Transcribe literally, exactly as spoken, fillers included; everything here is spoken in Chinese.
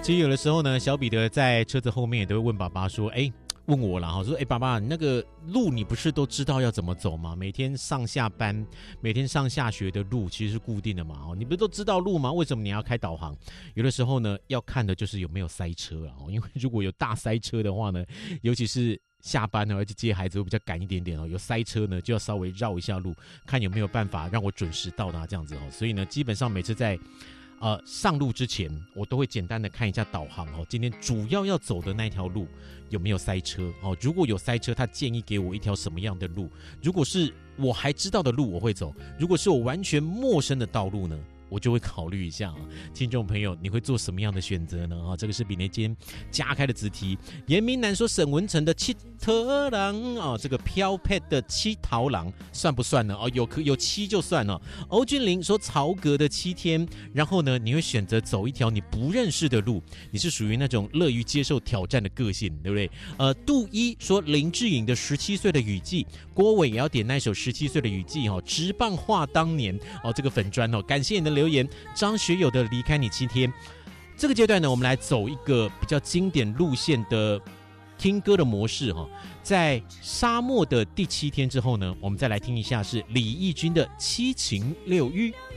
其实有的时候呢，小彼得在车子后面也都会问爸爸说：“哎，问我啦，说，哎，爸爸，那个路你不是都知道要怎么走吗？每天上下班、每天上下学的路其实是固定的嘛，哦，你不是都知道路吗？为什么你要开导航？有的时候呢，要看的就是有没有塞车啊，因为如果有大塞车的话呢，尤其是下班呢，而且接孩子会比较赶一点点哦。有塞车呢，就要稍微绕一下路，看有没有办法让我准时到达这样子哦。所以呢，基本上每次在呃上路之前，我都会简单的看一下导航哦，今天主要要走的那条路有没有塞车哦。如果有塞车，他建议给我一条什么样的路？如果是我还知道的路，我会走；如果是我完全陌生的道路呢？我就会考虑一下啊，听众朋友，你会做什么样的选择呢？啊，这个是比那间加开的子题。严明南说沈文成的七特郎啊，这个飘配的七桃郎算不算呢？哦，有有七就算了。欧俊林说曹格的七天，然后呢，你会选择走一条你不认识的路，你是属于那种乐于接受挑战的个性，对不对？呃，杜一说林志颖的十七岁的雨季，郭伟也要点那首十七岁的雨季哦，直棒话当年哦，这个粉专哦，感谢你的留言。张学友的离开你七天，这个阶段呢，我们来走一个比较经典路线的听歌的模式哈。在沙漠的第七天之后呢，我们再来听一下是李翊君的七情六欲。